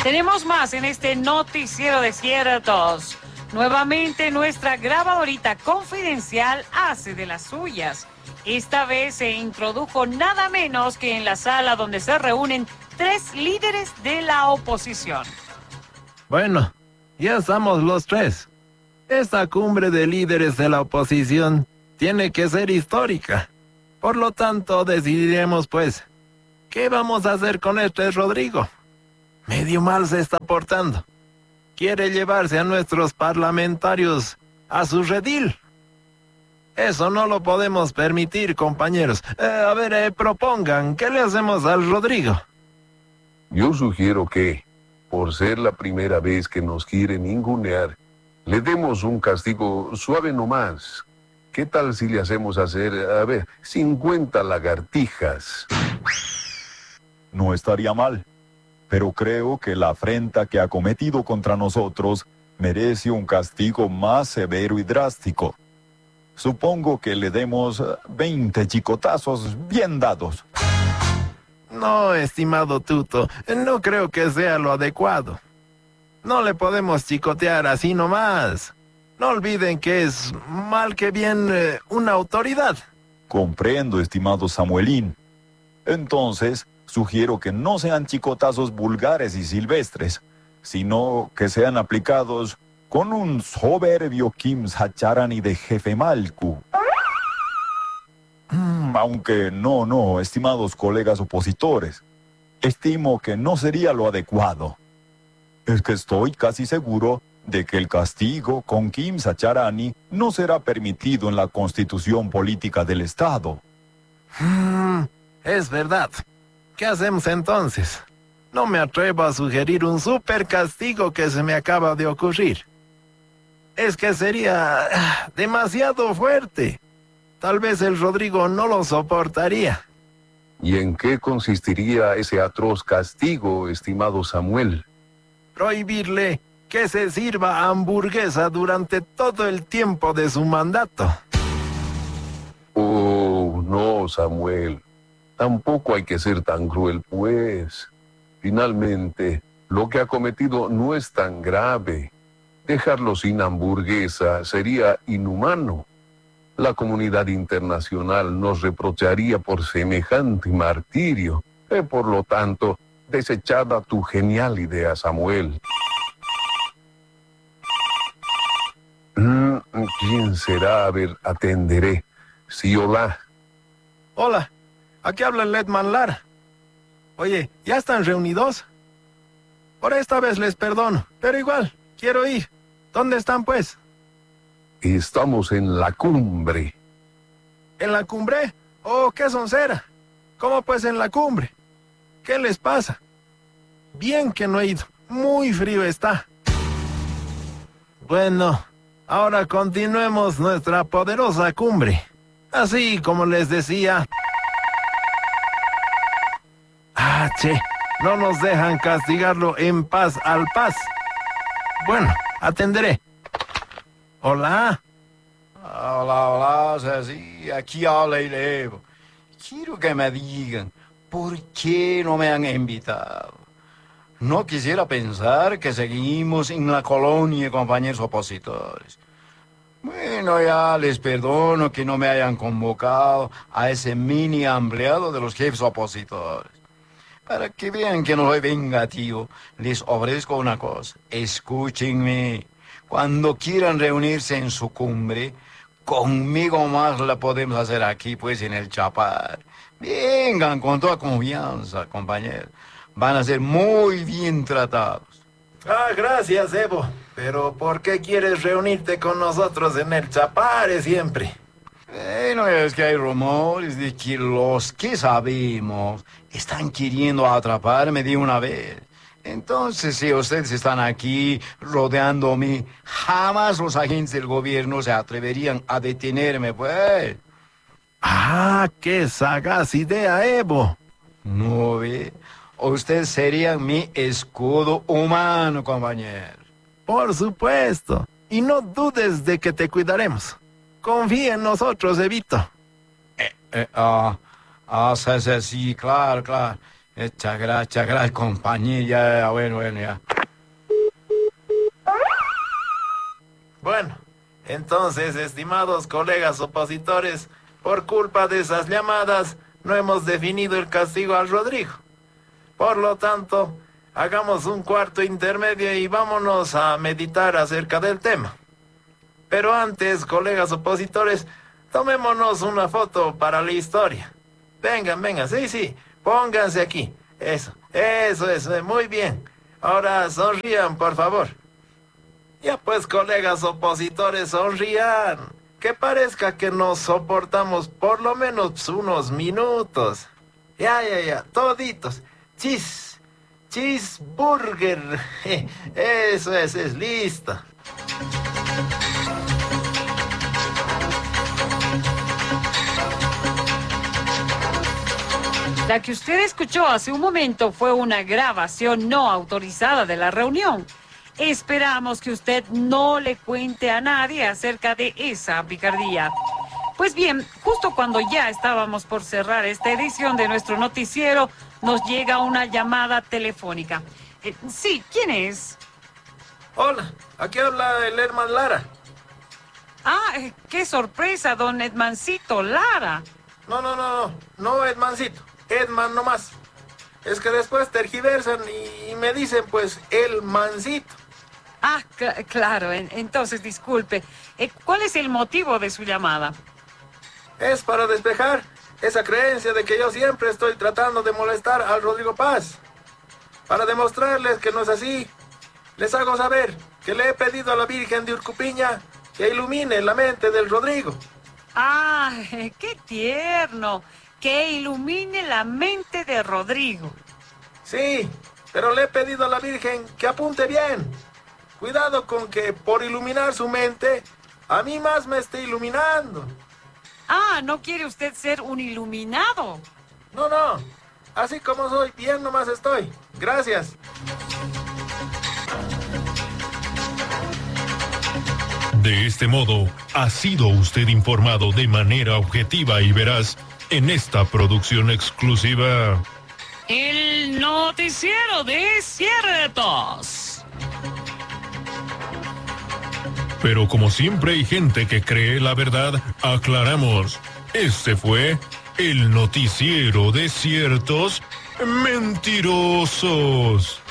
Tenemos más en este noticiero de Ciertos. Nuevamente nuestra grabadorita confidencial hace de las suyas. Esta vez se introdujo nada menos que en la sala donde se reúnen 3 líderes de la oposición. Bueno, ya estamos los 3. Esta cumbre de líderes de la oposición tiene que ser histórica. Por lo tanto, decidiremos pues, ¿qué vamos a hacer con este Rodrigo? Medio mal se está portando. Quiere llevarse a nuestros parlamentarios a su redil. Eso no lo podemos permitir, compañeros. Propongan, ¿qué le hacemos al Rodrigo? Yo sugiero que, por ser la primera vez que nos quiere ningunear, le demos un castigo suave nomás. ¿Qué tal si le hacemos hacer, 50 lagartijas? No estaría mal, pero creo que la afrenta que ha cometido contra nosotros merece un castigo más severo y drástico. Supongo que le demos 20 chicotazos bien dados. No, estimado Tuto, no creo que sea lo adecuado. No le podemos chicotear así nomás. No olviden que es, mal que bien, una autoridad. Comprendo, estimado Samuelín. Entonces, sugiero que no sean chicotazos vulgares y silvestres, sino que sean aplicados con un soberbio Kims Hacharani de Jefe Malku. Aunque no, estimados colegas opositores. Estimo que no sería lo adecuado. Es que estoy casi seguro de que el castigo con Kim Sacharani no será permitido en la Constitución Política del Estado. Es verdad. ¿Qué hacemos entonces? No me atrevo a sugerir un super castigo que se me acaba de ocurrir. Es que sería demasiado fuerte. Tal vez el Rodrigo no lo soportaría. ¿Y en qué consistiría ese atroz castigo, estimado Samuel? Prohibirle que se sirva hamburguesa durante todo el tiempo de su mandato. Oh, no, Samuel. Tampoco hay que ser tan cruel, pues. Finalmente, lo que ha cometido no es tan grave. Dejarlo sin hamburguesa sería inhumano. La comunidad internacional nos reprocharía por semejante martirio. Por lo tanto, desechada tu genial idea, Samuel. ¿Quién será? A ver, atenderé. Sí, hola. Hola, aquí habla el Letman Lara. Oye, ¿ya están reunidos? Por esta vez les perdono, pero igual, quiero ir. ¿Dónde están, pues? Estamos en la cumbre. ¿En la cumbre? Oh, qué soncera. ¿Cómo pues en la cumbre? ¿Qué les pasa? Bien que no he ido. Muy frío está. Bueno, ahora continuemos nuestra poderosa cumbre. Así como les decía. Che, no nos dejan castigarlo en paz al paz. Bueno, atenderé. Hola. Hola, sí, aquí habla el Evo. Quiero que me digan, ¿por qué no me han invitado? No quisiera pensar que seguimos en la colonia, compañeros opositores. Bueno, ya les perdono que no me hayan convocado a ese mini ampliado de los jefes opositores. Para que vean que no soy vengativo, les ofrezco una cosa. Escúchenme. Cuando quieran reunirse en su cumbre, conmigo más la podemos hacer aquí, pues, en el Chapar. Vengan con toda confianza, compañeros. Van a ser muy bien tratados. Gracias, Evo. Pero ¿por qué quieres reunirte con nosotros en el Chapare siempre? No es que hay rumores de que los que sabemos están queriendo atraparme de una vez. Entonces, si ustedes están aquí rodeándome, jamás los agentes del gobierno se atreverían a detenerme, pues. ¡Qué sagaz idea, Evo! ¿No ve? Ustedes serían mi escudo humano, compañero. Por supuesto. Y no dudes de que te cuidaremos. Confía en nosotros, Evito. Sí, claro. Chagral, compañía, ya, bueno, ya. Bueno, entonces, estimados colegas opositores, por culpa de esas llamadas, no hemos definido el castigo al Rodrigo. Por lo tanto, hagamos un cuarto intermedio y vámonos a meditar acerca del tema. Pero antes, colegas opositores, tomémonos una foto para la historia. Vengan, sí, pónganse aquí. Eso, muy bien. Ahora sonrían, por favor. Ya pues, colegas opositores, sonrían. Que parezca que nos soportamos por lo menos unos minutos. Ya, toditos. Cheeseburger. Eso es listo. La que usted escuchó hace un momento fue una grabación no autorizada de la reunión. Esperamos que usted no le cuente a nadie acerca de esa picardía. Pues bien, justo cuando ya estábamos por cerrar esta edición de nuestro noticiero, nos llega una llamada telefónica. Sí, ¿quién es? Hola, aquí habla el Edman Lara. Ah, qué sorpresa, don Edmancito Lara. No Edmancito, Edman nomás. Es que después tergiversan y me dicen pues el Mancito. Ah, claro, entonces disculpe. ¿Cuál es el motivo de su llamada? Es para despejar esa creencia de que yo siempre estoy tratando de molestar al Rodrigo Paz. Para demostrarles que no es así, les hago saber que le he pedido a la Virgen de Urcupiña que ilumine la mente del Rodrigo. Ah, qué tierno. Que ilumine la mente de Rodrigo. Sí, pero le he pedido a la Virgen que apunte bien. Cuidado con que por iluminar su mente, a mí más me esté iluminando. Ah, ¿no quiere usted ser un iluminado? No, así como soy, bien nomás estoy. Gracias. De este modo, ha sido usted informado de manera objetiva y veraz en esta producción exclusiva. El noticiero de ciertos. Pero como siempre hay gente que cree la verdad, aclaramos. Este fue el noticiero de ciertos mentirosos.